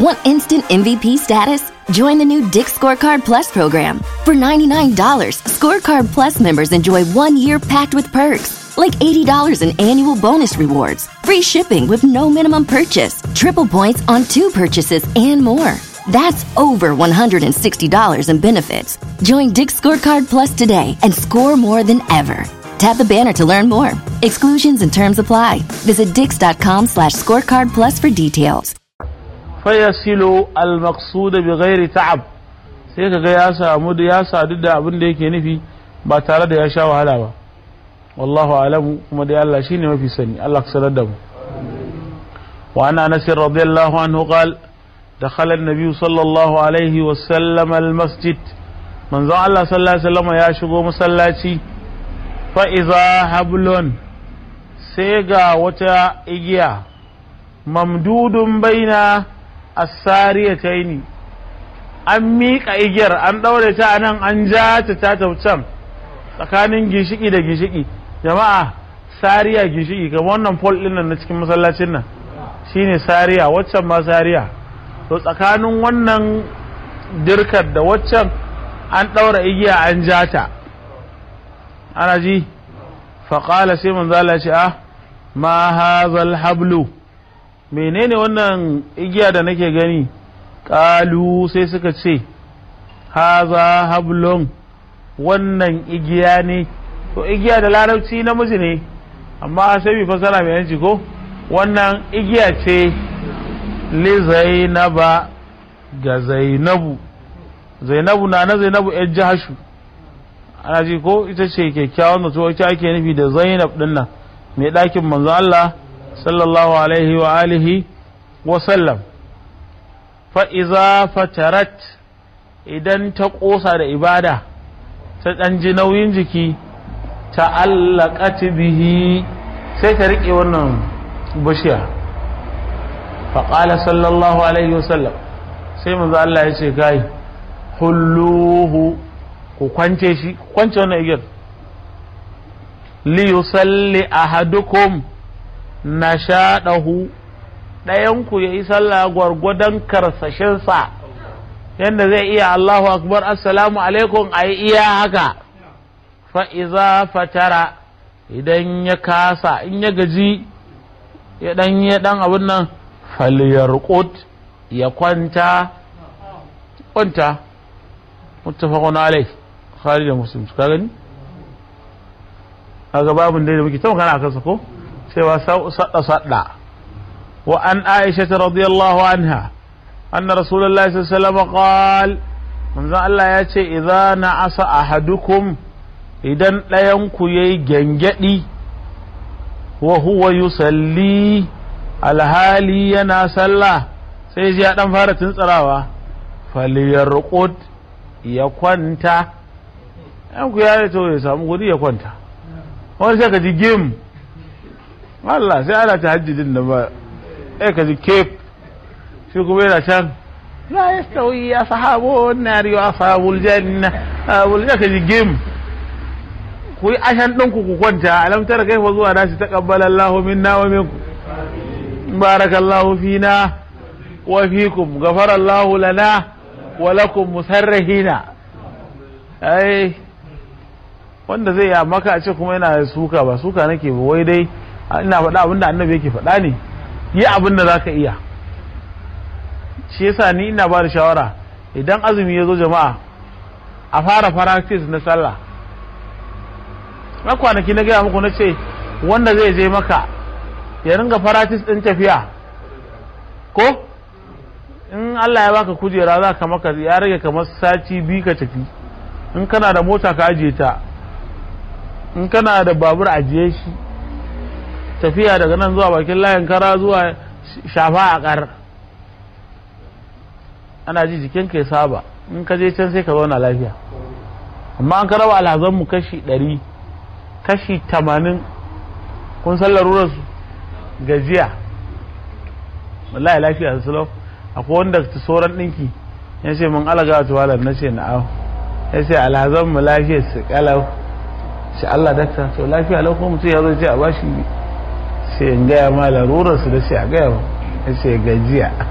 Want instant MVP status? Join the new Dick's Scorecard Plus program. For $99, Scorecard Plus members enjoy 1 year packed with perks, like $80 in annual bonus rewards, free shipping with no minimum purchase, triple points on 2 purchases, and more. That's over $160 in benefits. Join Dick's Scorecard Plus today and score more than ever. Tap the banner to learn more. Exclusions and terms apply. Visit dix.com/scorecard plus for details. فيصل المقصود بغير تعب sai kaga ya sadu da abin da yake nufi ba tare da ya sha wahala ba wallahu alamu kuma dai Allah shine mafi sani Allah ka sanar da mu wa ana Anas radiyallahu anhu qala dakhala an-nabiy sallallahu alaihi wa sallam al-masjid manzo Allah sallallahu alaihi wasallam ya shigo masallaci fa iza hablun sai ga wata igiya mamdudun baina as-sariyataini an miƙa igiyar an daure ta anan an ja ta taucan tsakanin gishiki da gishiki jama'a sariya gishiki kamar wannan pole din nan na cikin masallacin nan shine sariya waccan ma sariya to tsakanin wannan dirkar da waccan an daura igiya an ja ta ana ji fa qala sai manzo Allah ya ce ma hadha hablu menene wannan igiya da nake gani qalu sai suka ce haza hablun wannan igiya ne to igiya da larabci namiji ne amma sai bi fasara mai yanci ko wannan igiya ce li zainaba ga zainabu na zainabu yar jahashu ana ji ko ita ce kyakkyawan da to ita ake nufi da zainab din nan mai dakin manzo Allah sallallahu alaihi wa alihi wa sallam fa iza fatarat idan ta kosa da ibada ta dan ji nauyin jiki ta'allaqat bihi sai ta rike wannan bishiya fa qala sallallahu alaihi wa sallam sai manzo Allah ya ce kai hulluhu ku kwance shi kwance wannan igiyar li yusalli ahadukum nashadahu dayanku yayi sallah gwargwadon karsashinsa yanda zai iya Allahu akbar assalamu alaikum ayi iya haka fa iza fatara idan ya kasa in ya gaji ya dan abun nan falyarqut ya kwanta muttafaqun alayh Bukhari da Muslim ka gani kaga babun da muke tawo kana kansa ko cewa sadda wa an Aisha radhiyallahu anha anna rasulullahi sallallahu alaihi wasallam qala manzo Allah ya ce idza na'asa ahadukum idan dayan ku yayi gangadi wa huwa yusalli alhali yana sallah sai ya dan fara tuntsarawa falyarqut ya kwanta an ku ya to ya samu gudi ya kwanta wani sai ka ji game Allah sai ana tahajjudin da ba ka ji cape shi kuma yana can la yastawi ashabun nar wa ashabul janna wal ka ji game ku yi ashan din ku kwanta alam tara kaifa zuwa nashi taqabbala Allahu minna wa minkum barakallahu fina wa fikum ghafara Allahu lana wa lakum musarrihina ai wanda zai ya maka a ce kuma yana suka ba suka nake ba wai dai ina faɗa abinda annabi yake faɗa ne yi abinda zaka iya shi yasa ni ina ba da shawara idan azumi ya zo jama'a a fara practice na sallah na kwanaki na gaya muku na ce wanda zai je maka ya ringa practice din tafiya ko in Allah ya baka kujera za ka maka ya rage kamar sati 2 ka tafi in kana da mota ka ajiye ta in kana da babur ajiye shi tafiya daga nan zuwa bakin layin kara zuwa shafa a kar ana ji jikinka ya saba in ka je can sai ka zauna lafiya amma an karaba alhazanmu kashi 100 kashi 80 kun san larurarsu gajiya wallahi lafiya su lau akwai wanda ta sauran ɗinki ya ce mun alaga ta walar na ce na'au ya ce alhazanmu lafiya su kalau shi Allah dakta to lafiya lau ko mutum ya zo ce a bashi sai in gaya ma larurarsu da sai a gaya ma ya ce gajiya